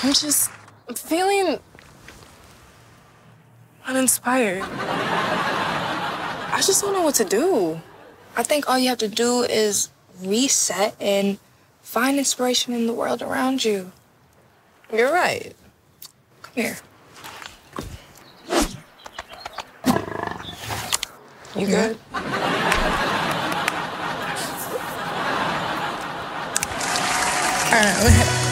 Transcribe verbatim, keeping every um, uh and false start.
I'm just feeling uninspired. I just don't know what to do. I think all you have to do is reset and find inspiration in the world around you. You're right. Come here. You good? All right.